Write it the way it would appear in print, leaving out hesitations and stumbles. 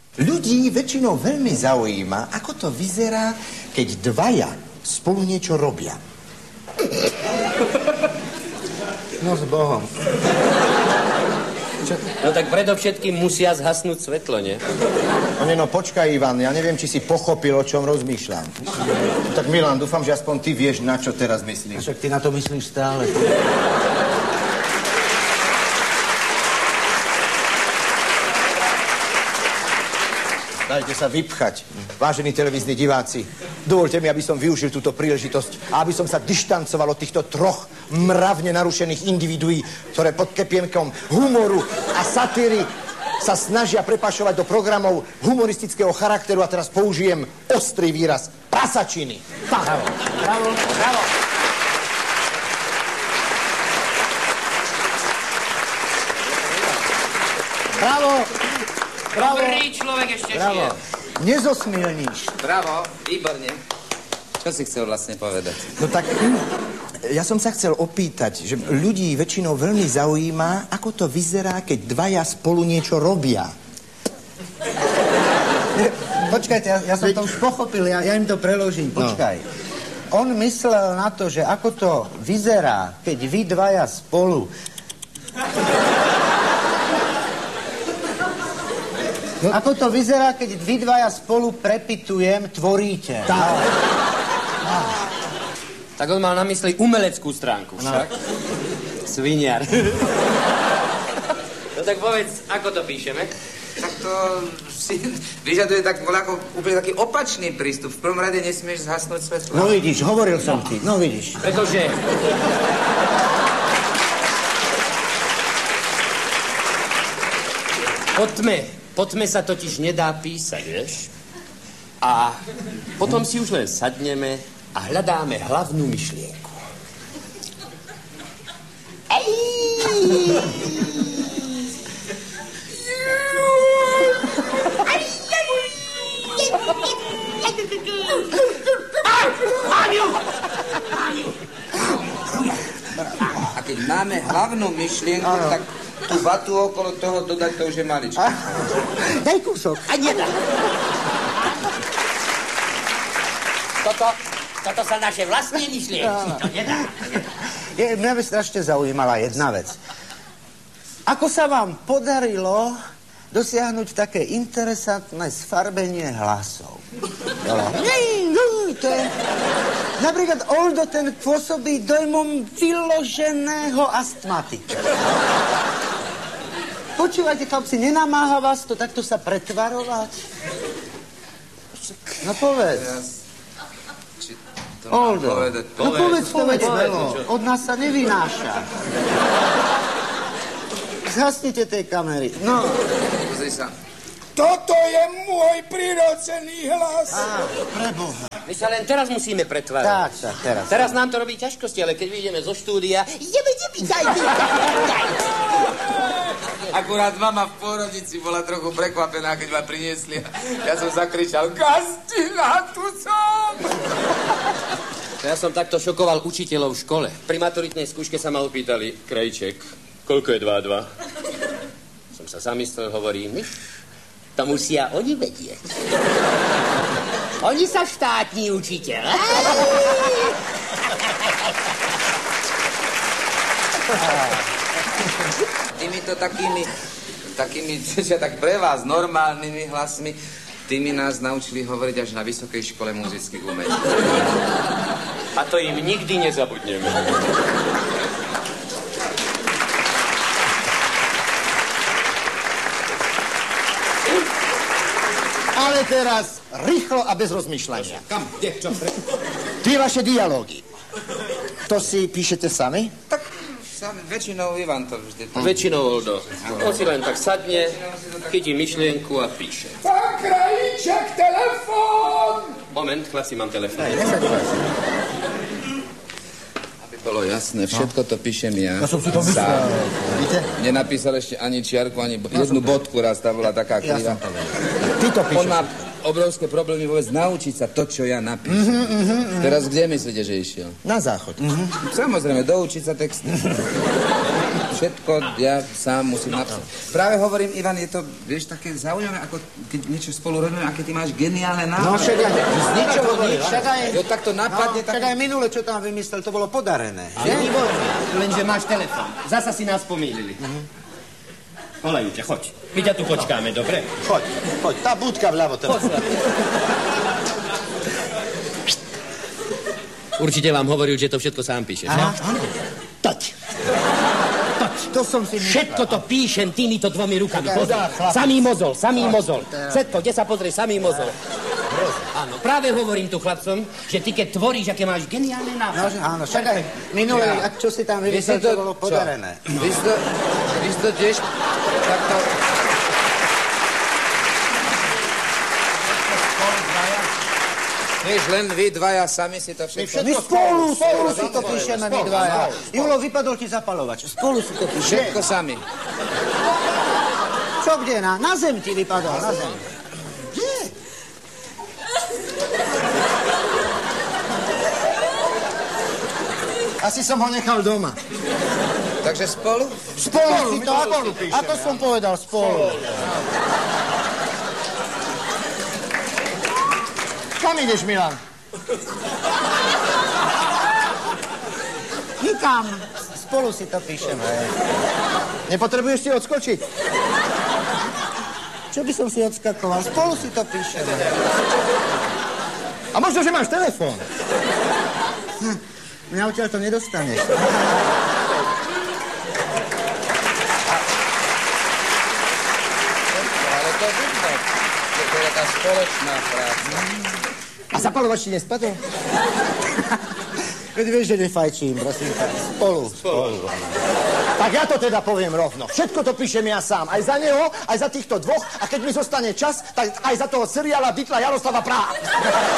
Ľudí väčšinou veľmi zaujíma, ako to vyzerá, keď dvaja spolu niečo robia. No s Bohom. Čo? No tak predovšetkým musia zhasnúť svetlo, nie? No počkaj, Ivan, ja neviem, či si pochopil, o čom rozmýšľam. Tak Milan, dúfam, že aspoň ty vieš, na čo teraz myslím. Však ty na to myslíš stále. Dajte sa vypchať, vážení televízni diváci. Dovoľte mi, aby som využil túto príležitosť a aby som sa dištancoval od týchto troch mravne narušených individuí, ktoré pod kepienkom humoru a satíry sa snažia prepašovať do programov humoristického charakteru a teraz použijem ostrý výraz prasačiny. Bravo, bravo, bravo. Bravo. Bravo. Dobrý človek ešte žije. Nezosmilníš. Bravo, výborne. Čo si chcel vlastne povedať? No tak, ja som sa chcel opýtať, že ľudí väčšinou veľmi zaujíma, ako to vyzerá, keď dvaja spolu niečo robia. Počkajte, ja som to už pochopil, ja im to preložím. Počkaj. On myslel na to, že ako to vyzerá, keď vy dvaja spolu... No. Ako to vyzerá, keď vy dvaja spolu prepitujem, tvoríte. Tak on mal na mysli umeleckú stránku však. Sviniar. No tak povedz, ako to píšeme? Tak to si vyžaduje tak ako úplne taký opačný prístup. V prvom rade nesmieš zhasnúť svetlo. No vidíš, hovoril som ti, no vidíš. Pretože... Po tme sa totiž nedá písať, vieš? A potom si už len sadneme a hľadáme hlavnú myšlienku. A keď máme hlavnú myšlienku, tak tú vatu okolo toho dodať, to už je maličko. Daj kúsok. A nedá. Toto sa naše vlastné myšlienky. To nedá. Mňa by strašne zaujímala jedna vec. Ako sa vám podarilo dosiahnuť také interesantné sfarbenie hlasov? To je... Napríklad Oldo, ten pôsobí dojmom vyloženého astmatika. Počúvajte, chlapci, nenamáha vás to takto sa pretvarovať? No povedz. Oldo, no povedz, od nás sa nevynáša. Zhasnite tej kamery. No. Pozri sa. Toto je môj prirodzený hlas. Preboha. My sa len teraz musíme pretvárať. Tak, teraz. Teraz nám to robí ťažkosti, ale keď vyjdeme zo štúdia... Daj. Akurát mama v pôrodnici bola trochu prekvapená, keď ma priniesli. Ja som zakričal, Gastina, tu som! Ja som takto šokoval učiteľov v škole. Pri maturitnej skúške sa ma opýtali, Krejček, koľko je 2 a 2? Som sa zamyslel, hovorím, to musia oni vedieť. Oni sa štátni učiteľ. Týmito takými, tak pre vás, normálnymi hlasmi, tými nás naučili hovoriť až na Vysokej škole muzických umení. A to im nikdy nezabudneme. Ale teraz rýchlo a bez rozmýšľania. Kam? Kde? Čo? Tie vaše dialógy. To si píšete sami? Tak väčšinou Ivan to vždy... Väčšinou Oldo. On si len tak sadne, chytí myšlienku a píše. Pán Krajíček, telefón! Moment, chlapci, mám telefón. Aby bolo jasné, všetko to píšem ja. Ja som si to myslel. Víte? Nenapísal ešte ani čiarku, ani jednu bodku, raz tá bola taká kriva. Ty to píšeš. On má obrovské problémy vôbec naučiť sa to, čo ja napíšem. Teraz kde myslíte, že išiel? Na záchod. Samozrejme, doučiť sa texty. všetko ja sám musím napísať. Práve hovorím, Ivan, je to, vieš, také zaujímavé, ako keď niečo spolu robíme, aké ty máš geniálne nápady. No však aj... Z ničoho nič. Však aj... Jo, tak to napadne, Však aj minule, čo tam vymyslel, to bolo podarené. Ale výborné, lenže máš telefon. Zasa si nás pomýlili. Volajú ťa, choď. My ťa tu počkáme, dobre? Choď, tá budka vľavo. Určite vám hovoril, že to všetko sám píšeš, Aha, ne? áno. Toť. To som si myslel. Všetko to píšem týmito dvomi rukami. Pozri. chlap. Samý mozol. Všetko, kde sa pozrie, samý mozol. Áno, práve hovorím tu chlapcom, že ty keď tvoríš, aké máš geniálne No, nápady. áno, však aj minule, čo si tam vymyslel, to bolo podarené. Vy si to tiež takto... Vieš, len vy dvaja sami si to všetko... My spolu si to píšeme, my dvaja. Julo, vypadol ti zapalovač. Spolu si to píšeme. Všetko sami. Čo kde? Na zem ti vypadol, na zem. Asi som ho nechal doma. Takže spolu? Spolu si to, spolu píšeme, ako som povedal, spolu. Kam ideš, Milan? Nikam. Spolu si to píšeme. Nepotrebuješ si odskočiť? Čo by som si odskakoval? Spolu si to píšeme. A možno, že máš telefón. Mňa odtiaľ to nedostaneš. Ale to vidno. To je taká spoločná práca. A zapalovač ti nespadol? Veď vieš, že nefajčím, prosím. Spolu. Tak ja to teda poviem rovno. Všetko to píšem ja sám. Aj za neho, aj za týchto dvoch. A keď mi zostane čas, tak aj za toho seriála Bitla Jaroslava Praha.